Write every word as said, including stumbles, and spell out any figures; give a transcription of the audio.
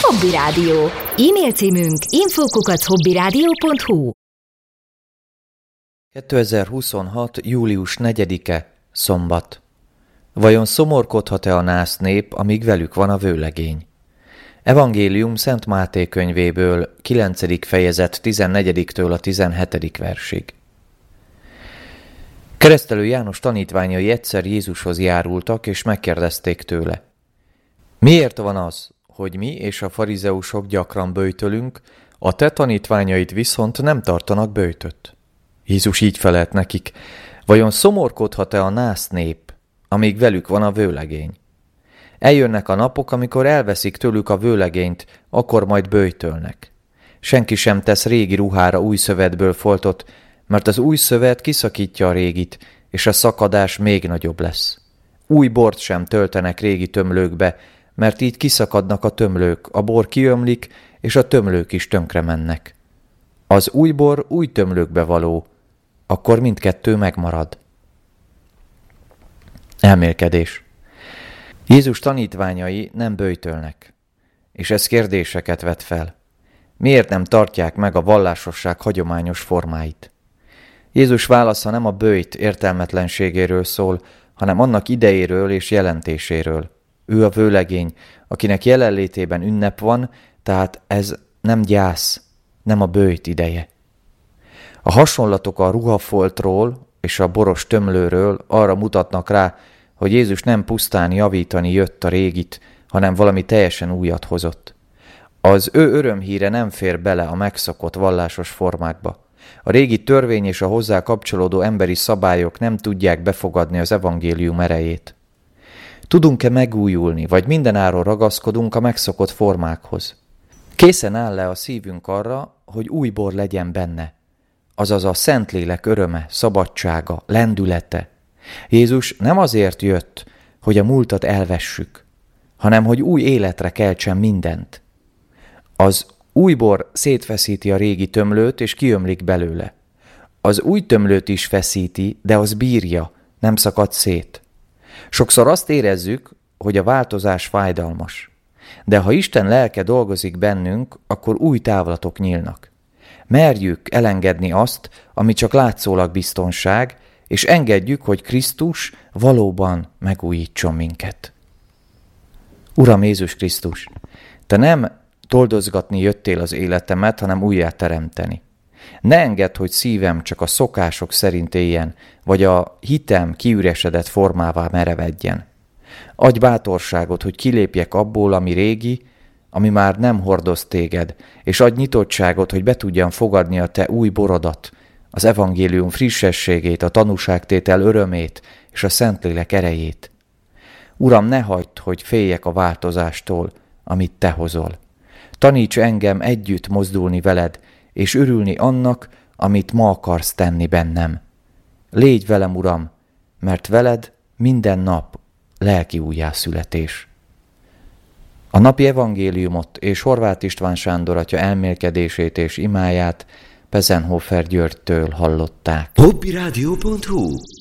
Hobby Rádió. E-mail címünk info kukac hobbyradio pont hu. kétezer-huszonhat. július negyedike, szombat. Vajon szomorkodhat-e a nász nép, amíg velük van a vőlegény? Evangélium Szent Máté könyvéből, kilencedik fejezet tizennegyediktől a tizenhetedik versig. Keresztelő János tanítványai egyszer Jézushoz járultak, és megkérdezték tőle: miért van az, hogy mi és a farizeusok gyakran böjtölünk, a te tanítványaid viszont nem tartanak böjtöt? Jézus így felelt nekik: vajon szomorkodhat-e a nász nép, amíg velük van a vőlegény? Eljönnek a napok, amikor elveszik tőlük a vőlegényt, akkor majd böjtölnek. Senki sem tesz régi ruhára új szövetből foltot, mert az új szövet kiszakítja a régit, és a szakadás még nagyobb lesz. Új bort sem töltenek régi tömlőkbe, mert így kiszakadnak a tömlők, a bor kiömlik, és a tömlők is tönkre mennek. Az új bor új tömlőkbe való, akkor mindkettő megmarad. Elmélkedés. Jézus tanítványai nem böjtölnek, és ez kérdéseket vet fel. Miért nem tartják meg a vallásosság hagyományos formáit? Jézus válasza nem a böjt értelmetlenségéről szól, hanem annak idejéről és jelentéséről. Ő a vőlegény, akinek jelenlétében ünnep van, tehát ez nem gyász, nem a böjt ideje. A hasonlatok a ruhafoltról és a boros tömlőről arra mutatnak rá, hogy Jézus nem pusztán javítani jött a régit, hanem valami teljesen újat hozott. Az ő örömhíre nem fér bele a megszokott vallásos formákba. A régi törvény és a hozzá kapcsolódó emberi szabályok nem tudják befogadni az evangélium erejét. Tudunk-e megújulni, vagy mindenáron ragaszkodunk a megszokott formákhoz? Készen áll-e a szívünk arra, hogy új bor legyen benne, azaz a Szentlélek öröme, szabadsága, lendülete? Jézus nem azért jött, hogy a múltat elvessük, hanem hogy új életre keltsen mindent. Az új bor szétfeszíti a régi tömlőt, és kiömlik belőle. Az új tömlőt is feszíti, de az bírja, nem szakad szét. Sokszor azt érezzük, hogy a változás fájdalmas. De ha Isten lelke dolgozik bennünk, akkor új távlatok nyílnak. Merjük elengedni azt, ami csak látszólag biztonság, és engedjük, hogy Krisztus valóban megújítson minket. Uram Jézus Krisztus, te nem toldozgatni jöttél az életemet, hanem újjá teremteni. Ne engedd, hogy szívem csak a szokások szerint éljen, vagy a hitem kiüresedett formává merevedjen. Adj bátorságot, hogy kilépjek abból, ami régi, ami már nem hordoz téged, és adj nyitottságot, hogy be tudjam fogadni a te új borodat, az evangélium frissességét, a tanúságtétel örömét és a Szentlélek erejét. Uram, ne hagyd, hogy féljek a változástól, amit te hozol. Taníts engem együtt mozdulni veled, és örülni annak, amit ma akarsz tenni bennem. Légy velem, Uram, mert veled minden nap lelki újjászületés. A napi evangéliumot és Horváth István Sándor atya elmélkedését és imáját Pezenhofer Györgytől hallották. hobbyradio pont hu